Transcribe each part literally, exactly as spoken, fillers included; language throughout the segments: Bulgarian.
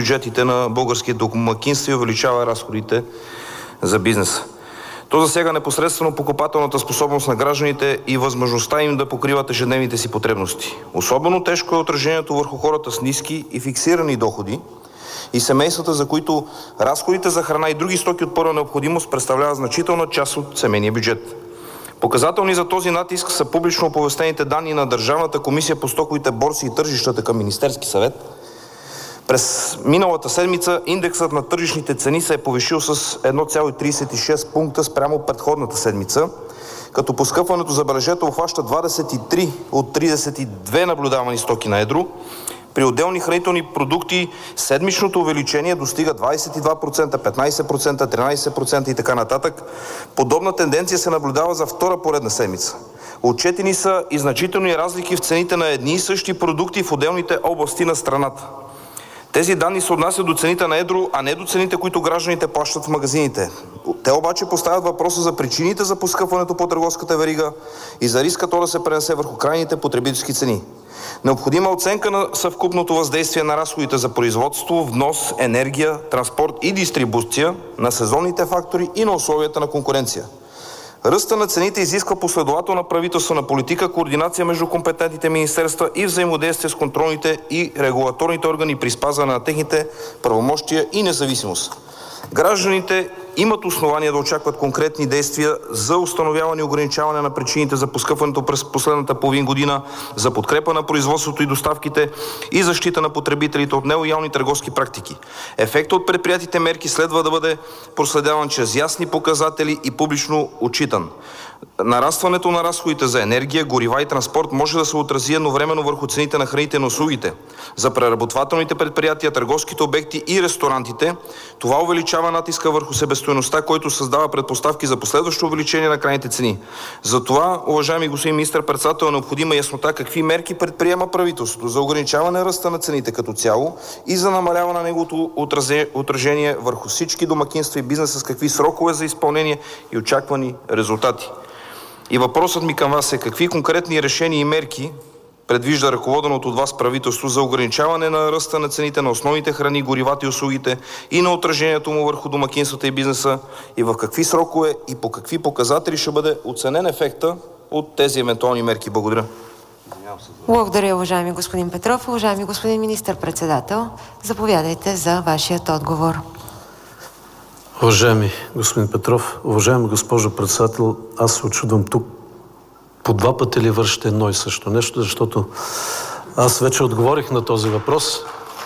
бюджетите на българските домакинства и увеличава разходите за бизнеса. То засяга непосредствено покупателната способност на гражданите и възможността им да покриват ежедневните си потребности. Особено тежко е отражението върху хората с ниски и фиксирани доходи и семействата, за които разходите за храна и други стоки от първа необходимост представляват значителна част от семейния бюджет. Показателни за този натиск са публично оповестените данни на Държавната комисия по стоковите борси и тържищата към Министерски съвет. През миналата седмица индексът на тържищните цени се е повишил с едно цяло тридесет и шест пункта спрямо предходната седмица, като поскъпването, забележете, обхваща двадесет и три от тридесет и две наблюдавани стоки на едро. При отделни хранителни продукти седмичното увеличение достига двадесет и два процента, петнадесет процента, тринадесет процента и така нататък. Подобна тенденция се наблюдава за втора поредна седмица. Отчетени са и значителни разлики в цените на едни и същи продукти в отделните области на страната. Тези данни се отнасят до цените на едро, а не до цените, които гражданите плащат в магазините. Те обаче поставят въпроса за причините за поскъпването по търговската верига и за риска то да се пренесе върху крайните потребителски цени. Необходима оценка на съвкупното въздействие на разходите за производство, внос, енергия, транспорт и дистрибуция, на сезонните фактори и на условията на конкуренция. Ръста на цените изисква последователна правителствена политика, координация между компетентните министерства и взаимодействие с контролните и регулаторните органи при спазване на техните правомощия и независимост. Гражданите имат основания да очакват конкретни действия за установяване и ограничаване на причините за поскъпването през последната половин година, за подкрепа на производството и доставките и защита на потребителите от нелоялни търговски практики. Ефектът от предприятите мерки следва да бъде проследяван чрез ясни показатели и публично отчитан. Нарастването на разходите за енергия, горива и транспорт може да се отрази едновременно върху цените на храните и на услугите. За преработвателните предприятия, търговските обекти и ресторантите това увеличава натиска върху себестойността, който създава предпоставки за последващо увеличение на крайните цени. Затова, уважаеми господин министър-председател, е необходима яснота какви мерки предприема правителството за ограничаване ръста на цените като цяло и за намаляване на неговото отражение върху всички домакинства и бизнеса, с какви срокове за изпълнение и очаквани резултати. И въпросът ми към вас е: какви конкретни решения и мерки предвижда ръководеното от вас правителство за ограничаване на ръста на цените на основните храни, горивата и услугите и на отражението му върху домакинствата и бизнеса, и в какви срокове и по какви показатели ще бъде оценен ефекта от тези евентуални мерки? Благодаря. Благодаря, уважаеми господин Петров. Уважаеми господин министър-председател, заповядайте за вашият отговор. Уважаеми господин Петров, уважаема госпожо председател, аз се очудвам тук по два пъти ли вършите едно и също нещо, защото аз вече отговорих на този въпрос.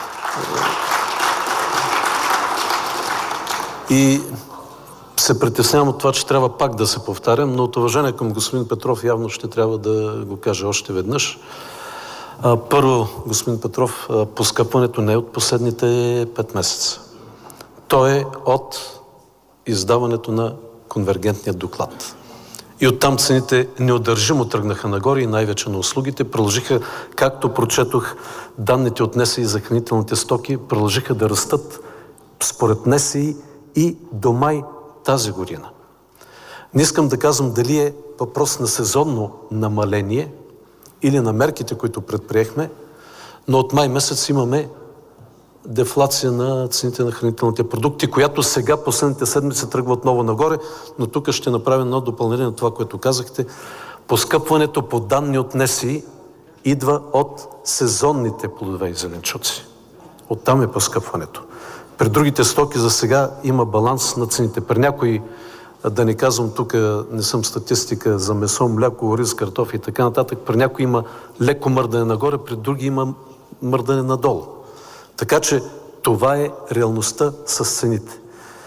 И се притеснявам от това, че трябва пак да се повтарям, но от уважение към господин Петров явно ще трябва да го кажа още веднъж. Първо, господин Петров, поскъпването не е от последните пет месеца. То е от издаването на конвергентния доклад. И оттам цените неудържимо тръгнаха нагоре и най-вече на услугите. Продължиха, както прочетох данните от НСИ за хранителните стоки, продължиха да растат според НСИ и до май тази година. Не искам да казвам дали е въпрос на сезонно намаление или на мерките, които предприехме, но от май месец имаме дефлация на цените на хранителните продукти, която сега последните седмици тръгва отново нагоре, но тук ще направим едно допълнение на това, което казахте. Поскъпването по данни от НСИ идва от сезонните плодове и зеленчуци. Оттам е поскъпването. При другите стоки за сега има баланс на цените. При някои, да не казвам тук, не съм статистика за месо, мляко, рис, картофи и така нататък, при някои има леко мърдане нагоре, при други има мърдане надолу. Така че това е реалността с цените.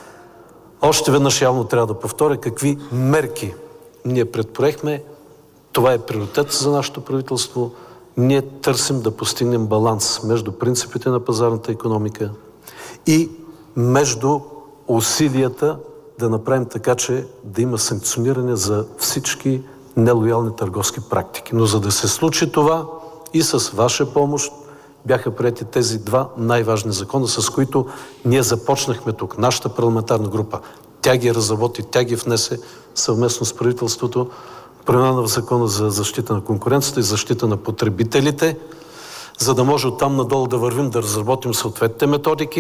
Още веднъж явно трябва да повторя какви мерки ние предприехме. Това е приоритет за нашето правителство. Ние търсим да постигнем баланс между принципите на пазарната икономика и между усилията да направим така, че да има санкциониране за всички нелоялни търговски практики. Но за да се случи това и с ваша помощ бяха приети тези два най-важни закона, с които ние започнахме тук, нашата парламентарна група. Тя ги разработи, тя ги внесе съвместно с правителството. Промяна в закона за защита на конкуренцията и защита на потребителите, за да може оттам надолу да вървим, да разработим съответните методики